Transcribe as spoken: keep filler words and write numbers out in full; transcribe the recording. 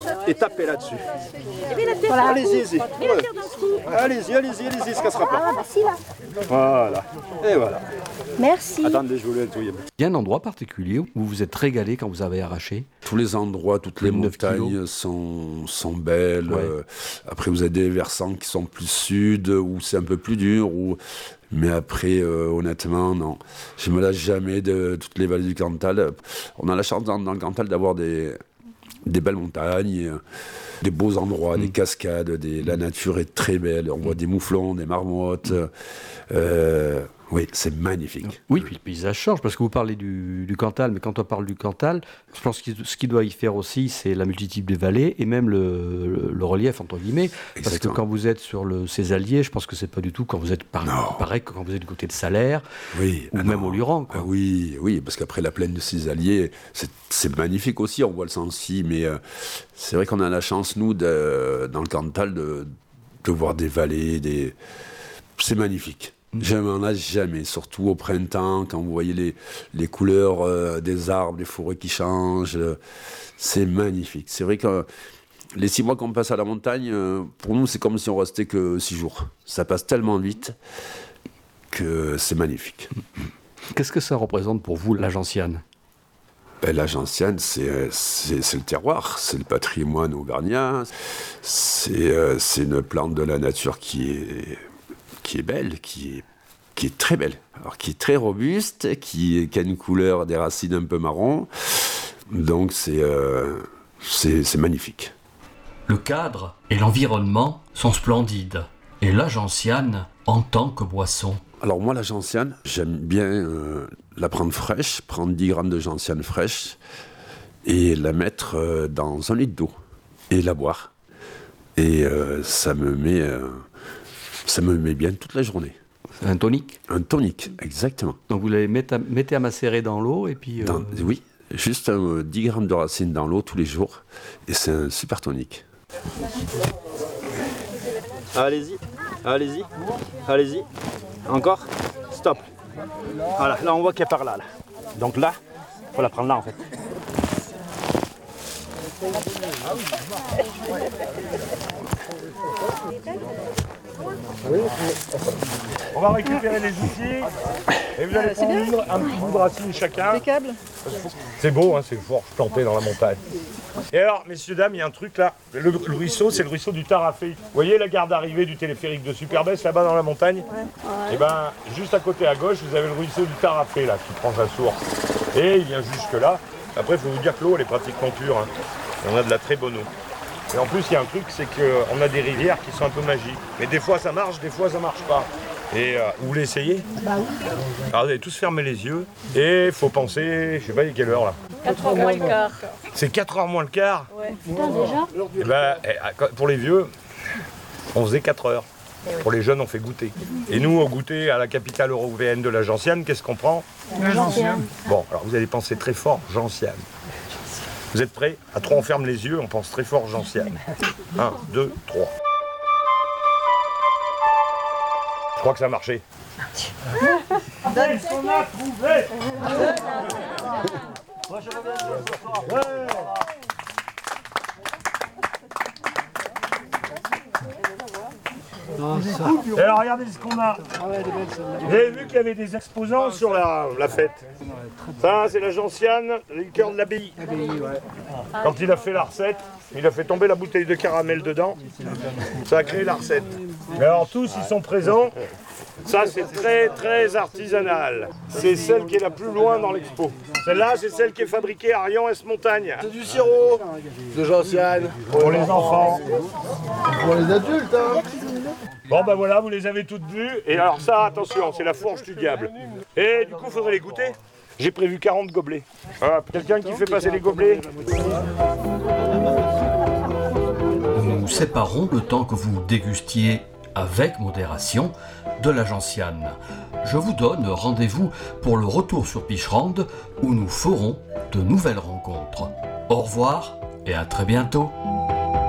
et tapez là-dessus. Voilà. Allez-y, allez-y. Ouais. Allez-y, allez-y, allez-y, ça ne cassera pas. Ah, bah si, là. Voilà. Et voilà. Merci. Attendez, je voulais le nettoyer. Il y a un endroit particulier où vous vous êtes régalé quand vous avez arraché? Tous les endroits, toutes Plus les de neuf montagnes kilos. sont, sont belles. Ouais. Euh, après, vous avez des versants qui sont plus sud, où c'est un peu plus dur. Où... Mais après, euh, honnêtement, non. Je me lâche jamais de toutes les vallées du Cantal. On a la chance dans, dans le Cantal d'avoir des, des belles montagnes, euh, des beaux endroits, mmh. des cascades. Des... La nature est très belle. On voit des mouflons, des marmottes. Euh, oui, c'est magnifique. Oui, puis le paysage change, parce que vous parlez du, du Cantal, mais quand on parle du Cantal, je pense que ce qui doit y faire aussi, c'est la multitude des vallées et même le, le, le relief, entre guillemets. Exactement. Parce que quand vous êtes sur le Césalier, je pense que c'est pas du tout quand vous êtes par, pareil que quand vous êtes du côté de Salaire, oui, ou ah même non. au Luran. Quoi. Ah oui, oui, parce qu'après la plaine de Césalier, c'est, c'est magnifique aussi, on voit le Sancy, mais euh, c'est vrai qu'on a la chance, nous, de, dans le Cantal, de, de voir des vallées, des... c'est magnifique. Je m'en lasse jamais, surtout au printemps, quand vous voyez les, les couleurs euh, des arbres, les forêts qui changent. Euh, c'est magnifique. C'est vrai que les six mois qu'on passe à la montagne, euh, pour nous, c'est comme si on restait que six jours. Ça passe tellement vite que c'est magnifique. Qu'est-ce que ça représente pour vous, la gentiane? Ben, la gentiane, c'est, c'est, c'est le terroir, c'est le patrimoine auvergnat. C'est, euh, c'est une plante de la nature qui est... qui est belle, qui est, qui est très belle, alors qui est très robuste, qui, qui a une couleur des racines un peu marron, donc c'est, euh, c'est, c'est magnifique. Le cadre et l'environnement sont splendides, et la gentiane en tant que boisson. Alors moi, la gentiane, j'aime bien euh, la prendre fraîche, prendre dix grammes de gentiane fraîche, et la mettre euh, dans un litre d'eau, et la boire. Et euh, ça me met... Euh, Ça me met bien toute la journée. Un tonique? Un tonique, exactement. Donc vous les mettez à, mettez à macérer dans l'eau et puis... Euh... Dans, oui, juste euh, dix grammes de racines dans l'eau tous les jours. Et c'est un super tonique. Allez-y, allez-y, allez-y. Encore. Stop. Voilà, là on voit qu'elle est par là, là. Donc là, il faut la prendre là en fait. On va récupérer les outils et vous allez prendre un petit bout de racine chacun. Les câbles. C'est beau, hein, c'est une forge plantée dans la montagne. Et alors, messieurs, dames, il y a un truc là. Le, le ruisseau, c'est le ruisseau du Tarafé. Vous voyez la gare d'arrivée du téléphérique de Superbès là-bas dans la montagne? Ouais. Et ben, juste à côté à gauche, vous avez le ruisseau du Tarafé là qui prend sa source. Et il vient jusque là. Après, il faut vous dire que l'eau, elle est pratiquement pure. Hein. Et on a de la très bonne eau. Et en plus, il y a un truc, c'est qu'on a des rivières qui sont un peu magiques. Mais des fois, ça marche, des fois, ça marche pas. Et euh, vous voulez essayer? Bah oui. Alors, vous allez tous fermer les yeux. Et il faut penser, je sais pas, il est quelle heure là? quatre heures moins le quart. C'est quatre heures moins le quart? Ouais. Putain, déjà? Et ben, pour les vieux, on faisait quatre heures. Pour les jeunes, on fait goûter. Et nous, au goûter à la capitale européenne de la gentiane, qu'est-ce qu'on prend? La gentiane. Bon, alors vous allez penser très fort, gentiane. Vous êtes prêts? À trois, on ferme les yeux, on pense très fort gentiane. Un, deux, trois. Je crois que ça a marché. Donne. On a trouvé. Ouais. Et alors regardez ce qu'on a. Vous avez vu qu'il y avait des exposants sur la, la fête. Ça c'est la gentiane, le liqueur de l'abbaye. Quand il a fait la recette, il a fait tomber la bouteille de caramel dedans. Ça a créé la recette. Mais alors tous ils sont présents. Ça c'est très très artisanal. C'est celle qui est la plus loin dans l'expo. Celle-là c'est celle qui est fabriquée à Rion-Est-Montagne. C'est du sirop de gentiane. Pour les enfants. Pour les adultes, hein. Bon ben voilà, vous les avez toutes vues. Et alors ça, attention, c'est la fourche du diable. Et du coup, il faudrait les goûter. J'ai prévu quarante gobelets. Voilà, quelqu'un qui fait passer les gobelets? Nous nous séparons le temps que vous dégustiez avec modération de la gentiane. Je vous donne rendez-vous pour le retour sur Picherande où nous ferons de nouvelles rencontres. Au revoir et à très bientôt.